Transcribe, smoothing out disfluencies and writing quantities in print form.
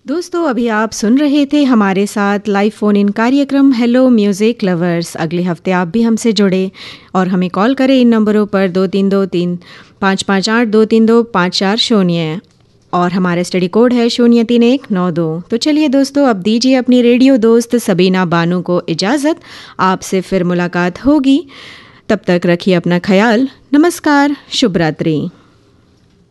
दोस्तों अभी आप सुन रहे थे हमारे साथ लाइव फ़ोन इन कार्यक्रम हेलो म्यूज़िक लवर्स। अगले हफ्ते आप भी हमसे जुड़े और हमें कॉल करें इन नंबरों पर 2323-558-232-540 और हमारा स्टडी कोड है 03192। तो चलिए दोस्तों, अब दीजिए अपनी रेडियो दोस्त सबीना बानू को इजाज़त। आपसे फिर मुलाकात होगी, तब तक रखिए अपना ख्याल। नमस्कार, शुभ रात्रि।